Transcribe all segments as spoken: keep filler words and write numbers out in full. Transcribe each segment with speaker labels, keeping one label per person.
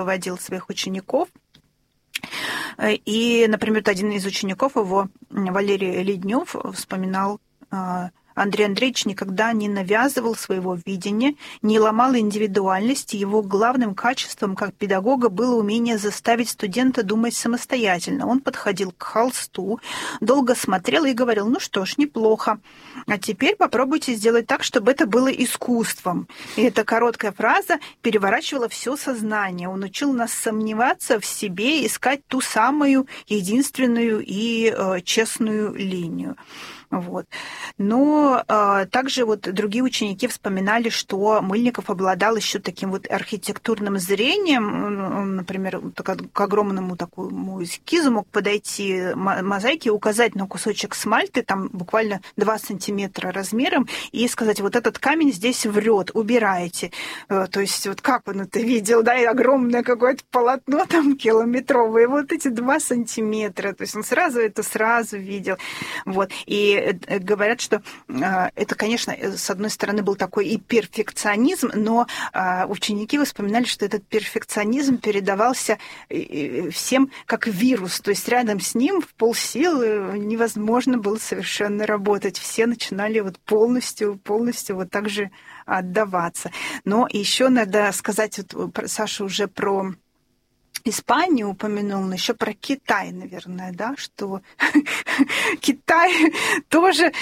Speaker 1: выводил своих учеников. И, например, один из учеников его, Валерий Леднев, вспоминал: Андрей Андреевич никогда не навязывал своего видения, не ломал индивидуальности. Его главным качеством как педагога было умение заставить студента думать самостоятельно. Он подходил к холсту, долго смотрел и говорил: ну что ж, неплохо. А теперь попробуйте сделать так, чтобы это было искусством. И эта короткая фраза переворачивала все сознание. Он учил нас сомневаться в себе, искать ту самую единственную и э, честную линию. Вот. Но э, также вот другие ученики вспоминали, что Мыльников обладал еще таким вот архитектурным зрением. Он, например, к огромному такому эскизу мог подойти мозаики, указать на кусочек смальты, там буквально два сантиметра размером, и сказать: вот этот камень здесь врет, убирайте. Э, то есть вот как он это видел, да, и огромное какое-то полотно там километровое, вот эти два сантиметра. То есть он сразу это сразу видел. Вот. И говорят, что это, конечно, с одной стороны был такой и перфекционизм, но ученики вспоминали, что этот перфекционизм передавался всем как вирус, то есть рядом с ним в полсилы невозможно было совершенно работать. Все начинали вот полностью, полностью вот так же отдаваться. Но еще надо сказать, вот Саша уже про Испанию упомянул, но еще про Китай, наверное, да, что Китай тоже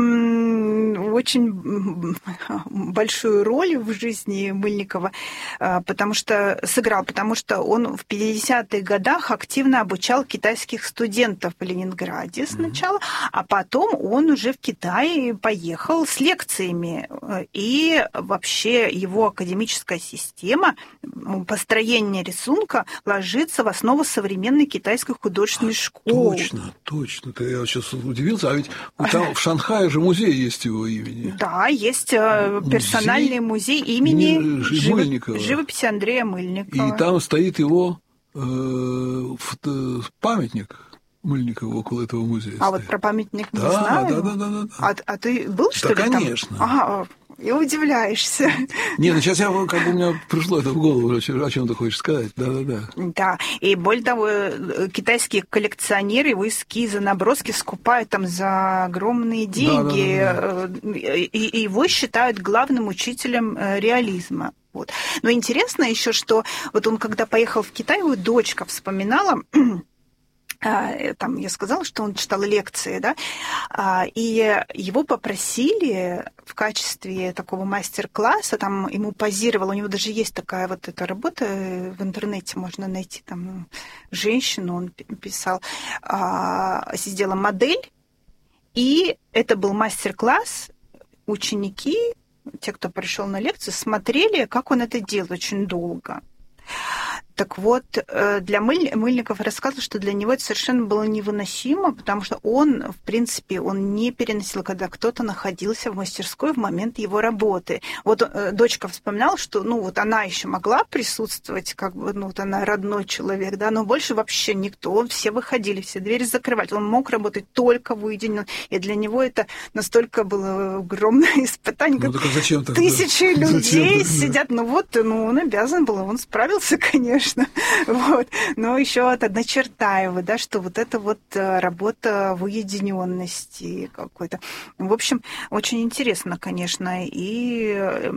Speaker 1: очень большую роль в жизни Мыльникова потому что сыграл, потому что он в пятидесятых годах активно обучал китайских студентов в Ленинграде сначала, mm-hmm. а потом он уже в Китай поехал с лекциями, и вообще его академическая система построения рисунка ложится в основу современной китайской художественной школы.
Speaker 2: Точно, точно. Я сейчас удивился. А ведь там в Шанхае же музей есть его имени.
Speaker 1: Да, есть персональный музей, музей имени
Speaker 2: Жив... Мыльникова.
Speaker 1: Живописи Андрея Мыльникова.
Speaker 2: И там стоит его э, памятник Мыльникова около этого музея.
Speaker 1: А
Speaker 2: стоит.
Speaker 1: Вот про памятник не
Speaker 2: да,
Speaker 1: знаю.
Speaker 2: Да, да, да, да, да.
Speaker 1: А, а ты был, что
Speaker 2: да,
Speaker 1: ли, там?
Speaker 2: конечно.
Speaker 1: Ага, и удивляешься.
Speaker 2: Не, ну сейчас я, как бы у меня пришло это в голову, о чем ты хочешь сказать. Да-да-да.
Speaker 1: Да, и более того, китайские коллекционеры его эскизы, наброски скупают там за огромные деньги, да, да, да, да. И, и его считают главным учителем реализма. Вот. Но интересно еще, что вот он, когда поехал в Китай, его дочка вспоминала, там я сказала, что он читал лекции, да, и его попросили в качестве такого мастер-класса, там ему позировал, у него даже есть такая вот эта работа, в интернете можно найти там женщину, он писал, сделала модель, и это был мастер-класс, ученики, те, кто пришел на лекцию, смотрели, как он это делал очень долго. Так вот, для Мыль... Мыльников рассказывал, что для него это совершенно было невыносимо, потому что он, в принципе, он не переносил, когда кто-то находился в мастерской в момент его работы. Вот дочка вспоминала, что, ну, вот она еще могла присутствовать, как бы, ну, вот она родной человек, да, но больше вообще никто, все выходили, все двери закрывали. Он мог работать только в уединенном, и для него это настолько было огромное испытание.
Speaker 2: Ну, так а зачем тогда?
Speaker 1: Тысячи людей
Speaker 2: зачем
Speaker 1: сидят, ну вот, ну, он обязан был, он справился, конечно. Вот. Но еще вот одна черта его, да, что вот это вот работа в уединенности какой-то. В общем, очень интересно, конечно. И,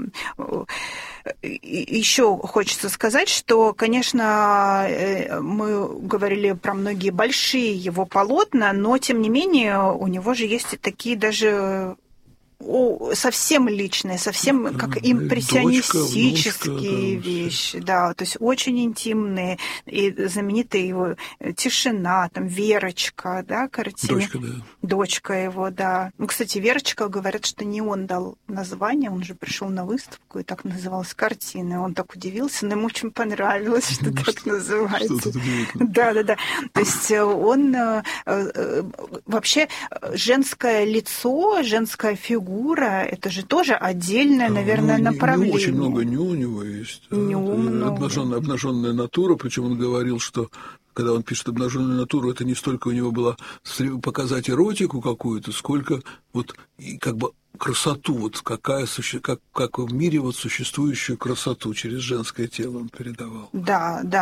Speaker 1: и еще хочется сказать, что, конечно, мы говорили про многие большие его полотна, но, тем не менее, у него же есть и такие даже... совсем личные, совсем как импрессионистические
Speaker 2: дочка, внучка,
Speaker 1: вещи, да, то есть очень интимные, и знаменитая его «Тишина», там «Верочка», да, картина.
Speaker 2: Дочка, да.
Speaker 1: Дочка его, да. Ну, кстати, «Верочка», говорят, что не он дал название, он же пришел на выставку, и так называлась картина, он так удивился, но ему очень понравилось, что ну, так что, называется. Да, да, да. То есть он вообще женское лицо, женская фигура, это же тоже отдельное, да, наверное, ну, направление.
Speaker 2: Не, очень много ню у него есть.
Speaker 1: Ню
Speaker 2: обнаженная, обнаженная натура, причем он говорил, что когда он пишет обнаженную натуру, это не столько у него было показать эротику какую-то, сколько вот и как бы красоту, вот какая, как, как в мире вот существующую красоту через женское тело он передавал.
Speaker 1: Да, да.